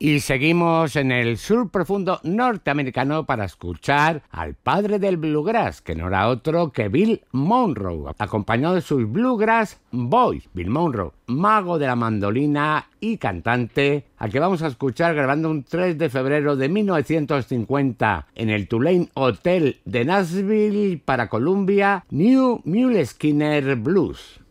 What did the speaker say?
Y seguimos en el sur profundo norteamericano para escuchar al padre del bluegrass, que no era otro que Bill Monroe, acompañado de sus Bluegrass Boys. Bill Monroe, mago de la mandolina y cantante, al que vamos a escuchar grabando un 3 de febrero de 1950 en el Tulane Hotel de Nashville para Columbia, New Mule Skinner Blues.